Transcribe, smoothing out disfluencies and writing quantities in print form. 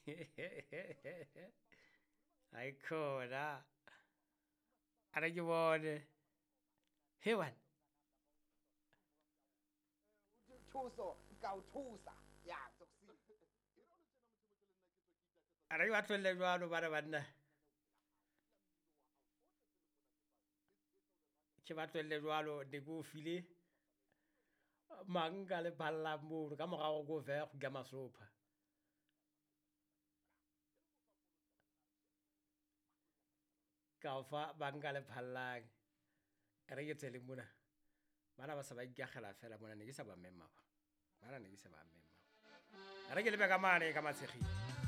Ai khona ara ke bone hewan thuso ka o thusa ya tsoksi ara ke batlwelle jwalo bana banna ke batlwelle jwalo ne ke o file manga le phallang mono ka morago ko fe go ka masopha ka o fa manga le phallang re ke tsele mona bana ba sa ba ikagela fela mona ne ke sa ba memma bana ne ke sa ba memma re ke lebe ka mane ka matshegile